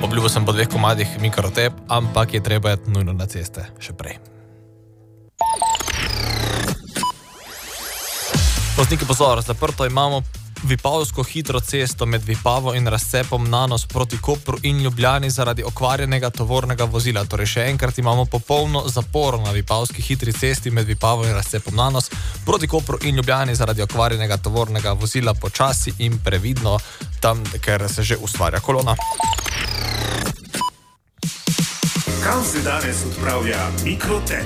Obljubil sem po 2 komadih mikrotep, ampak je treba iti nujno na ceste še prej. Vozniki pozor, zaprto imamo Vipavsko hitro cesto med Vipavo in razcepom Nanos proti Kopru in Ljubljani zaradi okvarjenega tovornega vozila. Torej še enkrat imamo popolno zaporo na Vipavski hitri cesti med Vipavo in razcepom Nanos proti Kopru in Ljubljani zaradi okvarjenega tovornega vozila. Počasi in previdno tam, ker se že ustvarja kolona. Kam se danes odpravlja mikrotep?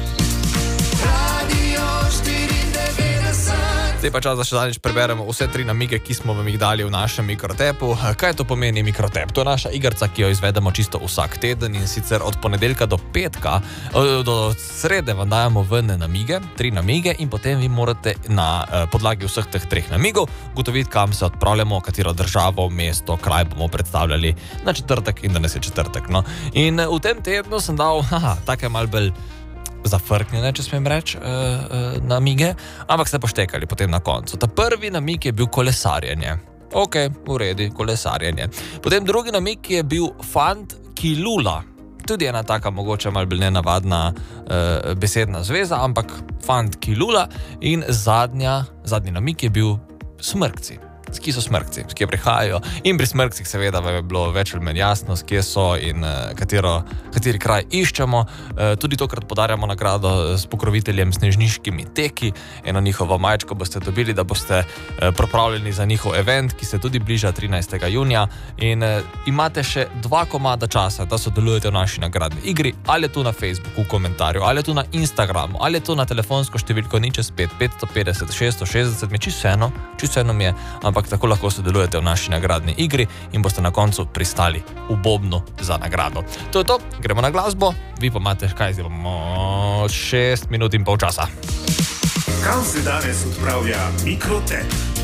Zdaj pa čas, da še zadnjič preberemo vse 3 namige, ki smo vam jih dali v našem mikrotepu. Kaj to pomeni mikrotep? To je naša igrca, ki jo izvedemo čisto vsak teden in sicer od ponedeljka do petka, do srede vam dajemo ven namige, 3 namige in potem vi morate na podlagi vseh teh 3 namigov ugotoviti, kam se odpravljamo, katero državo, mesto, kraj bomo predstavljali na četrtek in danes je četrtek. No. In v tem tednu sem dal take malo bolj zafrknjene, če smem reči, namige, ampak ste poštekali potem na koncu. Ta prvi namig je bil kolesarjenje. Ok, v redu, kolesarjenje. Potem drugi namig je bil fant, ki lula. Tudi ena taka mogoče malo bolj nenavadna besedna zveza, ampak fant, ki lula. In zadnji namig je bil smrkci. Ki so smrkci, ki prihajajo. In pri smrkcih seveda vam je bilo več ali manj jasno, kje so in kateri kraj iščemo. Tudi tokrat podarjamo nagrado s pokroviteljem Snežniškimi teki. Eno njihovo majčko boste dobili, da boste pripravljeni za njihov event, ki se tudi bliža 13. junija. In imate še 2 komada časa, da sodelujete v naši nagradni igri, ali je tu na Facebooku v komentarju, ali je tu na Instagramu, ali je tu na telefonsko številko 065 550 660, mi čisto vseeno mi je, ampak tako lahko sodelujete v naši nagradni igri in boste na koncu pristali v bobnu za nagrado. To je to, gremo na glasbo, vi pa imate, kaj zdaj bomo, 6 minut in pol časa. Kam se danes odpravlja mikrotep?